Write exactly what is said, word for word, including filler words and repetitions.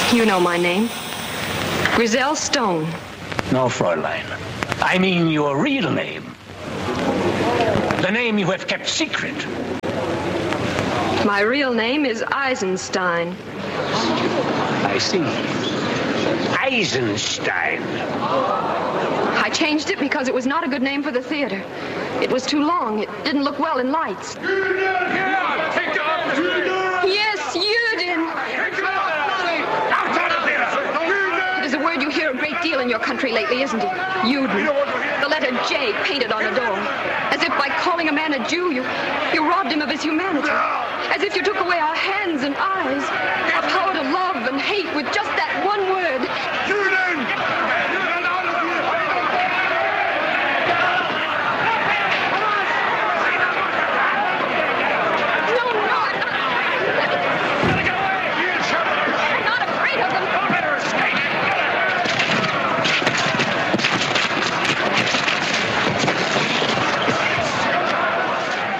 You know my name. Grizel Stone. No, Fräulein. I mean your real name. The name you have kept secret. My real name is Eisenstein. I see. Eisenstein. I changed it because it was not a good name for the theater. It was too long. It didn't look well in lights. Yes, Juden. It is a word you hear a great deal in your country lately, isn't it? Juden. The letter J painted on a door. As if by calling a man a Jew, you, you robbed him of his humanity. As if you took away our hands and eyes.